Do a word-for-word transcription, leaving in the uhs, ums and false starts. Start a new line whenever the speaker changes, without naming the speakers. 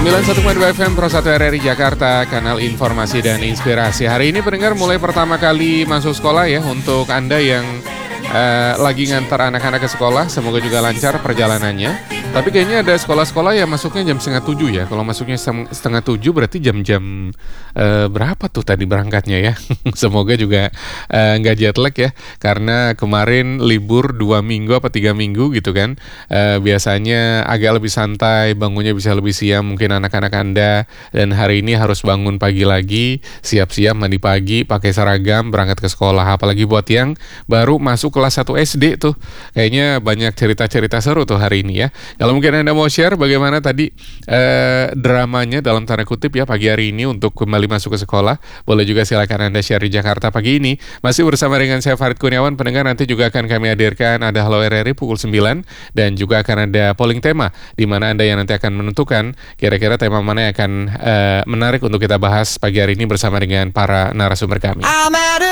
sembilan puluh satu koma dua F M Pro satu R R I Jakarta, kanal informasi dan inspirasi. Hari ini pendengar mulai pertama kali masuk sekolah ya. Untuk Anda yang uh, lagi ngantar anak-anak ke sekolah, semoga juga lancar perjalanannya. Tapi kayaknya ada sekolah-sekolah yang masuknya jam setengah tujuh ya. Kalau masuknya setengah tujuh berarti jam-jam uh, berapa tuh tadi berangkatnya ya. Semoga juga uh, nggak jet lag ya. Karena kemarin libur dua minggu apa tiga minggu gitu kan. Uh, biasanya agak lebih santai, bangunnya bisa lebih siang mungkin anak-anak Anda. Dan hari ini harus bangun pagi lagi, siap-siap mandi pagi, pakai seragam, berangkat ke sekolah. Apalagi buat yang baru masuk kelas satu S D tuh. Kayaknya banyak cerita-cerita seru tuh hari ini ya. Kalau mungkin Anda mau share bagaimana tadi eh, dramanya dalam tanda kutip ya pagi hari ini untuk kembali masuk ke sekolah, boleh juga silakan Anda share di Jakarta pagi ini. Masih bersama dengan saya Farid Kurniawan, pendengar nanti juga akan kami hadirkan ada Halo R R I pukul sembilan dan juga akan ada polling tema di mana Anda yang nanti akan menentukan kira-kira tema mana yang akan eh, menarik untuk kita bahas pagi hari ini bersama dengan para narasumber kami.